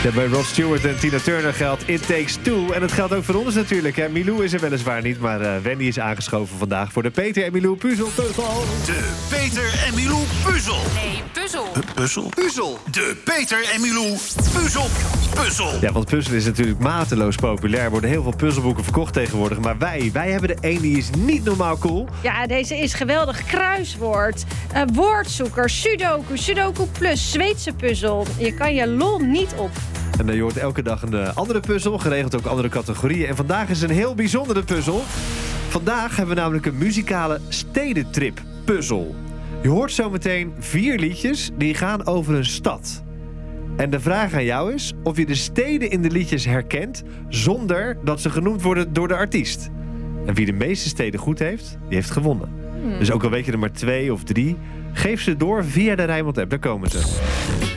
Ja, bij Rod Stewart en Tina Turner geldt It Takes Two. En dat geldt ook voor ons natuurlijk. Hè. Milou is er weliswaar niet, maar Wendy is aangeschoven vandaag voor de Peter en Milou puzzel. De Peter en Milou puzzel. Nee, puzzel. Puzzel? Puzzel. De Peter en Milou puzzel. Ja, want puzzelen is natuurlijk mateloos populair. Er worden heel veel puzzelboeken verkocht tegenwoordig. Maar wij hebben de een die is niet normaal cool. Ja, deze is geweldig. Kruiswoord, woordzoeker, Sudoku, Sudoku Plus, Zweedse puzzel. Je kan je lol niet op. En je hoort elke dag een andere puzzel, geregeld ook andere categorieën. En vandaag is een heel bijzondere puzzel. Vandaag hebben we namelijk een muzikale stedentrip puzzel. Je hoort zometeen 4 liedjes die gaan over een stad. En de vraag aan jou is of je de steden in de liedjes herkent zonder dat ze genoemd worden door de artiest. En wie de meeste steden goed heeft, die heeft gewonnen. Dus ook al weet je er maar 2 of 3, geef ze door via de Rijnmond app. Daar komen ze.